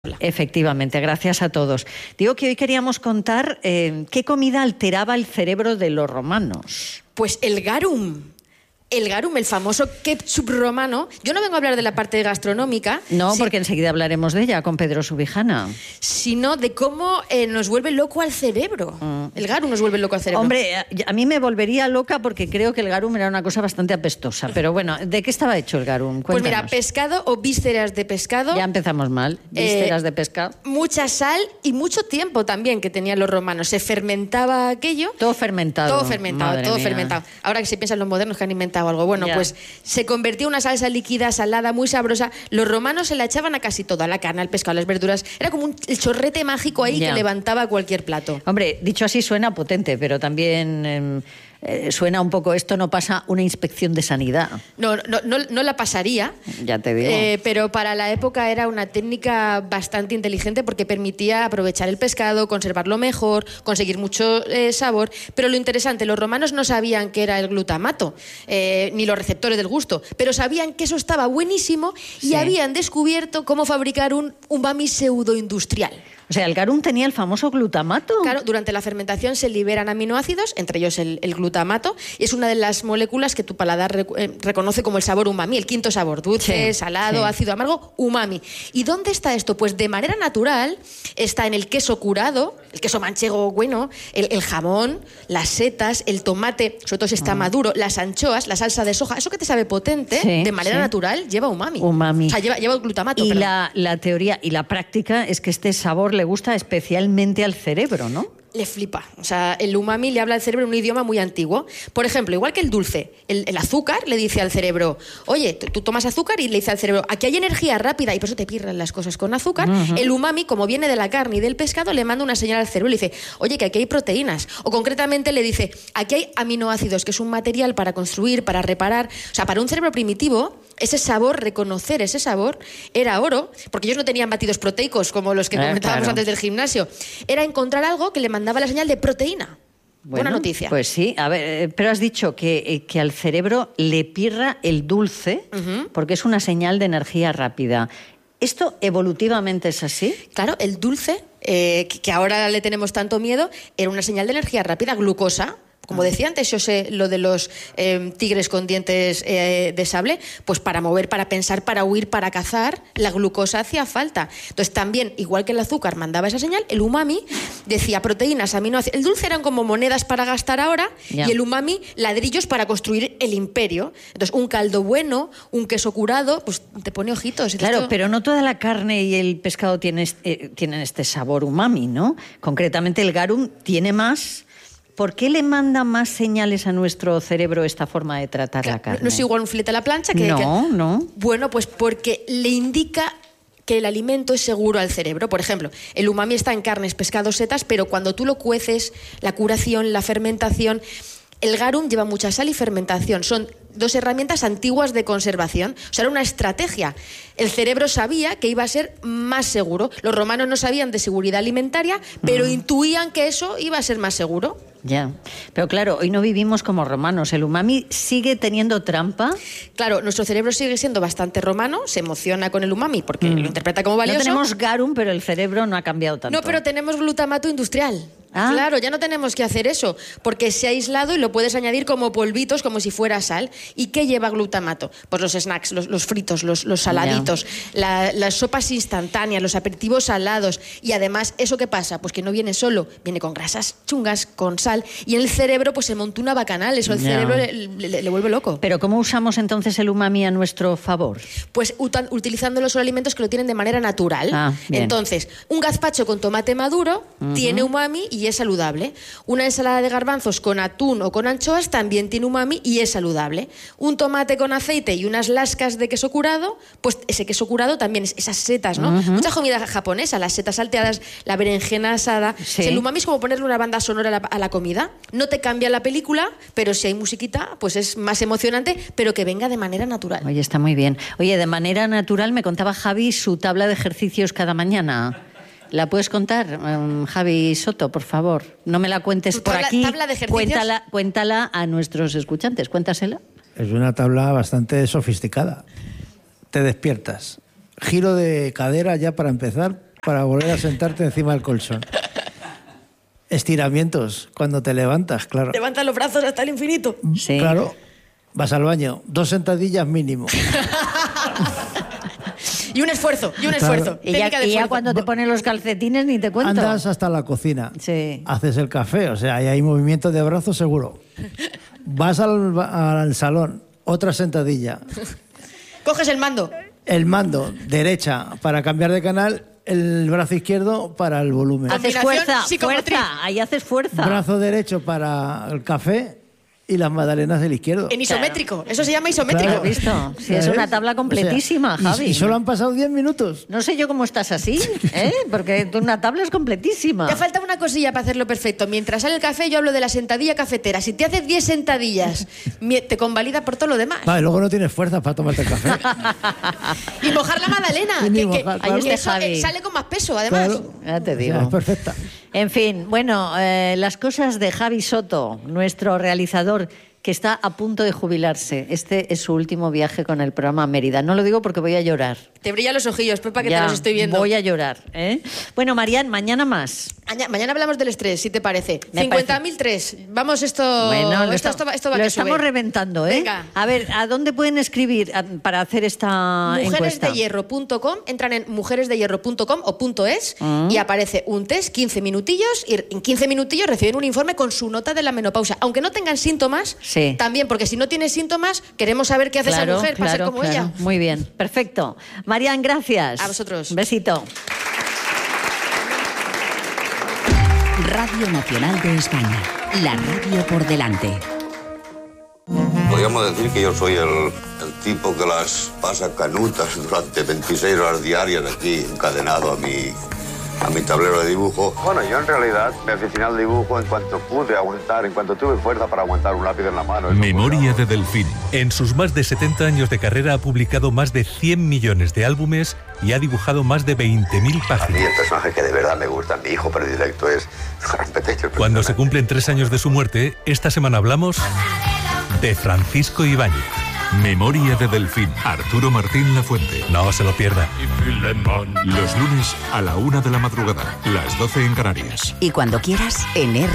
Efectivamente, gracias a todos. Digo que hoy queríamos contar qué comida alteraba el cerebro de los romanos. Pues el garum. El garum, el famoso ketchup romano. Yo no vengo a hablar de la parte gastronómica. No, porque enseguida hablaremos de ella con Pedro Subijana. Sino de cómo nos vuelve loco al cerebro. El garum nos vuelve loco al cerebro. Hombre, a mí me volvería loca porque creo que el garum era una cosa bastante apestosa. Pero bueno, ¿de qué estaba hecho el garum? Cuéntanos. Pues mira, pescado o vísceras de pescado. Ya empezamos mal. Vísceras de pescado. Mucha sal y mucho tiempo también que tenían los romanos. Se fermentaba aquello. Todo fermentado. Todo fermentado, Madre todo mía. fermentado. Ahora que se piensan los modernos que han inventado algo. Bueno, Ya. pues se convertía en una salsa líquida, salada, muy sabrosa. Los romanos se la echaban a casi todo, a la carne, al pescado, a las verduras. Era como el chorrete mágico ahí Ya. que levantaba cualquier plato. Hombre, dicho así suena potente, pero también suena un poco, esto no pasa una inspección de sanidad. No la pasaría. Ya te digo. Pero para la época era una técnica bastante inteligente porque permitía aprovechar el pescado, conservarlo mejor, conseguir mucho sabor. Pero lo interesante, los romanos no sabían qué era el glutamato, ni los receptores del gusto, pero sabían que eso estaba buenísimo y Sí. habían descubierto cómo fabricar un umami pseudoindustrial. O sea, el garum tenía el famoso glutamato. Claro, durante la fermentación se liberan aminoácidos, entre ellos el glutamato, y es una de las moléculas que tu paladar reconoce como el sabor umami, el quinto sabor, dulce, Sí, salado, sí. ácido, amargo, umami. ¿Y dónde está esto? Pues de manera natural está en el queso curado, el queso manchego bueno, el jamón, las setas, el tomate, sobre todo si está maduro, las anchoas, la salsa de soja, eso que te sabe potente, Sí, de manera sí. natural lleva umami. Umami. O sea, lleva glutamato. Y perdón. la teoría y la práctica es que este sabor le gusta especialmente al cerebro, ¿no? Le flipa. O sea, el umami le habla al cerebro en un idioma muy antiguo. Por ejemplo, igual que el dulce, el azúcar le dice al cerebro, oye, tú tomas azúcar y le dice al cerebro, aquí hay energía rápida y por eso te pirran las cosas con azúcar. El umami, como viene de la carne y del pescado, le manda una señal al cerebro y le dice, oye, que aquí hay proteínas. O concretamente le dice, aquí hay aminoácidos, que es un material para construir, para reparar. O sea, para un cerebro primitivo, ese sabor, reconocer ese sabor, era oro, porque ellos no tenían batidos proteicos como los que comentábamos claro. antes del gimnasio. Era encontrar algo que le mandaba la señal de proteína. Buena noticia. Pues sí, a ver, pero has dicho que al cerebro le pirra el dulce porque es una señal de energía rápida. ¿Esto evolutivamente es así? Claro, el dulce, que ahora le tenemos tanto miedo, era una señal de energía rápida, glucosa. Como decía antes, yo sé lo de los tigres con dientes de sable, pues para mover, para pensar, para huir, para cazar, la glucosa hacía falta. Entonces también, igual que el azúcar mandaba esa señal, el umami decía proteínas, aminoácidos. El dulce eran como monedas para gastar ahora Ya. y el umami ladrillos para construir el imperio. Entonces un caldo bueno, un queso curado, pues te pone ojitos. Claro, Esto... pero no toda la carne y el pescado tienen este sabor umami, ¿no? Concretamente el garum tiene más. ¿Por qué le manda más señales a nuestro cerebro esta forma de tratar la carne? No es igual un filete a la plancha No. Bueno, pues porque le indica que el alimento es seguro al cerebro. Por ejemplo, el umami está en carnes, pescados, setas, pero cuando tú lo cueces, la curación, la fermentación... El garum lleva mucha sal y fermentación. Son dos herramientas antiguas de conservación. O sea, era una estrategia. El cerebro sabía que iba a ser más seguro. Los romanos no sabían de seguridad alimentaria, pero intuían que eso iba a ser más seguro. Ya, pero claro, hoy no vivimos como romanos. ¿El umami sigue teniendo trampa? Claro, nuestro cerebro sigue siendo bastante romano, se emociona con el umami porque lo interpreta como valioso. No tenemos garum, pero el cerebro no ha cambiado tanto. No, pero tenemos glutamato industrial. Ah. Claro, ya no tenemos que hacer eso, porque se ha aislado y lo puedes añadir como polvitos, como si fuera sal. ¿Y qué lleva glutamato? Pues los snacks, los fritos, los saladitos, las sopas instantáneas, los aperitivos salados. Y además, ¿eso qué pasa? Pues que no viene solo, viene con grasas chungas, con sal. Y en el cerebro pues se monta una bacanal, eso el cerebro le vuelve loco. ¿Pero cómo usamos entonces el umami a nuestro favor? Pues utilizando los alimentos que lo tienen de manera natural. Ah, bien. Entonces, un gazpacho con tomate maduro tiene umami y es saludable. Una ensalada de garbanzos con atún o con anchoas también tiene umami y es saludable. Un tomate con aceite y unas lascas de queso curado, pues ese queso curado también es esas setas, ¿no? Mucha comida japonesa, las setas salteadas, la berenjena asada. Sí. El umami es como ponerle una banda sonora a la comida. No te cambia la película, pero si hay musiquita, pues es más emocionante, pero que venga de manera natural. Oye, está muy bien. Oye, de manera natural me contaba Javi su tabla de ejercicios cada mañana. ¿La puedes contar, Javi Soto, por favor? No me la cuentes por aquí. ¿Tabla de ejercicios? Cuéntala a nuestros escuchantes. Cuéntasela. Es una tabla bastante sofisticada. Te despiertas. Giro de cadera ya para empezar para volver a sentarte encima del colchón. Estiramientos cuando te levantas, claro. Levanta los brazos hasta el infinito. Sí. Claro, vas al baño, 2 sentadillas mínimo. Y un esfuerzo. Y Técnica de ya esfuerzo. cuando te pones los calcetines ni te cuento. Andas hasta la cocina, Sí. haces el café, o sea, ahí hay movimiento de brazos seguro. Vas al salón, otra sentadilla. Coges el mando. El mando, derecha, para cambiar de canal, el brazo izquierdo para el volumen. Haces Combinación fuerza, psicomotriz. ahí haces fuerza. Brazo derecho para el café y las magdalenas del izquierdo. En isométrico. Eso se llama isométrico. Claro, visto. Sí, es una tabla completísima, O sea, Javi. Y solo han pasado 10 minutos. No sé yo cómo estás así, ¿eh? Porque una tabla es completísima. Te falta una cosilla para hacerlo perfecto. Mientras sale el café, yo hablo de la sentadilla cafetera. Si te haces 10 sentadillas, te convalida por todo lo demás. Vale, luego no tienes fuerza para tomarte el café. Y mojar la magdalena. Y ni que mojar, claro. Ahí está eso, Javi. sale con más peso, además. Claro. Ya te O sea, digo. es perfecta. En fin, bueno, las cosas de Javi Soto, nuestro realizador, que está a punto de jubilarse. Este es su último viaje con el programa Mérida. No lo digo porque voy a llorar. Te brillan los ojillos, Pepa, que Ya, te los estoy viendo. voy a llorar, ¿eh? Bueno, Marian, mañana más. Mañana hablamos del estrés, si te parece. Me 50.003. Vamos, esto Bueno, esto va lo que estamos sube. reventando, ¿eh? Venga. A ver, ¿a dónde pueden escribir para hacer esta encuesta? Mujeresdehierro.com, entran en mujeresdehierro.com o .es y aparece un test, 15 minutillos, y en 15 minutillos reciben un informe con su nota de la menopausia. Aunque no tengan síntomas, Sí. también, porque si no tienes síntomas, queremos saber qué hace esa mujer para ser como ella. Muy bien, perfecto. Marian, gracias. A vosotros. Un besito. Radio Nacional de España. La radio por delante. Podríamos decir que yo soy el tipo que las pasa canutas durante 26 horas diarias aquí, encadenado a mi tablero de dibujo. Bueno, yo en realidad me aficioné al dibujo en cuanto pude aguantar, en cuanto tuve fuerza para aguantar un lápiz en la mano. Memoria de Delfín. En sus más de 70 años de carrera ha publicado más de 100 millones de álbumes y ha dibujado más de 20.000 A mí páginas. el personaje que de verdad me gusta, mi hijo predilecto, es Petecho. Cuando se cumplen 3 años de su muerte, esta semana hablamos de Francisco Ibáñez. Memoria de Delfín. Arturo Martín Lafuente. No se lo pierda. Los lunes a la 1 de la madrugada, las 12 en Canarias. Y cuando quieras, en